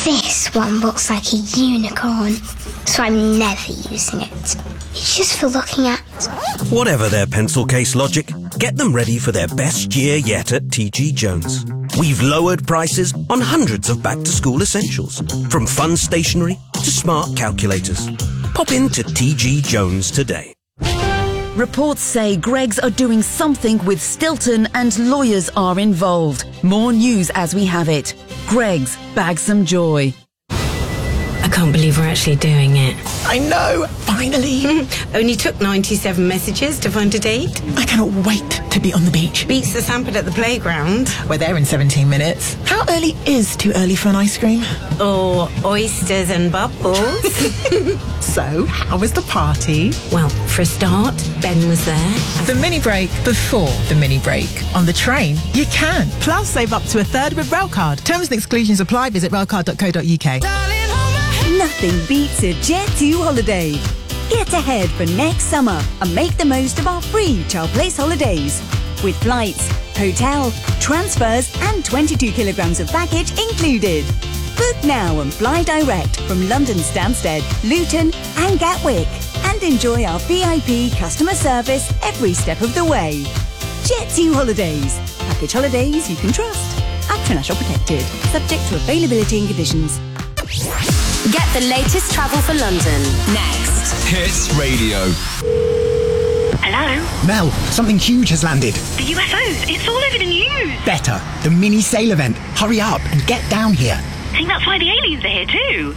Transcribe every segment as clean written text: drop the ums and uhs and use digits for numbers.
This one looks like a unicorn, so I'm never using it. It's just for looking at. Whatever their pencil case logic, get them ready for their best year yet at TG Jones. We've lowered prices on hundreds of back-to-school essentials, from fun stationery to smart calculators. Pop into TG Jones today. Reports say Greggs are doing something with Stilton and lawyers are involved. More news as we have it. Greggs, bag some joy. I can't believe we're actually doing it. I know, finally. Only took 97 messages to find a date. I cannot wait to be on the beach. Beats the Sampad at the playground. We're there in 17 minutes. How early is too early for an ice cream? Or oysters and bubbles. So, how was the party? Well, for a start, Ben was there. The mini break before the mini break. On the train, you can. Plus, save up to a third with Railcard. Terms and exclusions apply. Visit railcard.co.uk. Nothing beats a Jet2 holiday. Get ahead for next summer and make the most of our free Child Place holidays. With flights, hotel, transfers and 22 kilograms of baggage included. Book now and fly direct from London Stansted, Luton and Gatwick. And enjoy our VIP customer service every step of the way. Jet2 Holidays. Package holidays you can trust. International protected. Subject to availability and conditions. Get the latest travel for London next. Hits Radio. Hello? Mel, something huge has landed. The UFOs, it's all over the news. Better, the mini sail event. Hurry up and get down here. I think that's why the aliens are here too.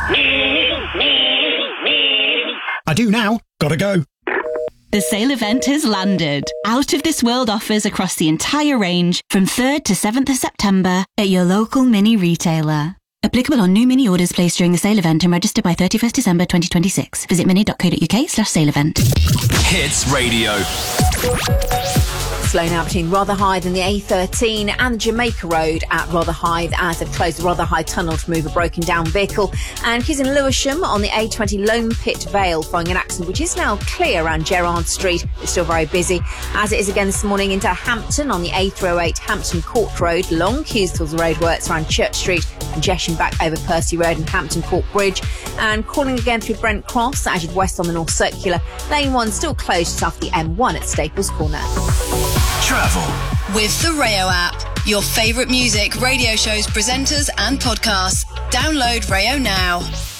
I do now. Gotta go. The sale event has landed. Out of this world offers across the entire range from 3rd to 7th of September at your local mini retailer. Applicable on new mini orders placed during the sale event and registered by 31st December 2026. Visit mini.co.uk/sale event. Hits Radio. Slow now between Rotherhithe and the A13 and Jamaica Road at Rotherhithe as they've closed the Rotherhithe tunnel to move a broken down vehicle. And he's in Lewisham on the A20 Lone Pit Vale following an accident which is now clear around Gerrard Street. It's still very busy, as it is again this morning into Hampton on the A308 Hampton Court Road. Long queues till the roadworks around Church Street and Chesham back over Percy Road and Hampton Court Bridge. And calling again through Brent Cross as you head west on the North Circular. Lane 1 still closed just after the M1 at Staples Corner. Travel with the Rayo app. Your favourite music, radio shows, presenters and podcasts. Download Rayo now.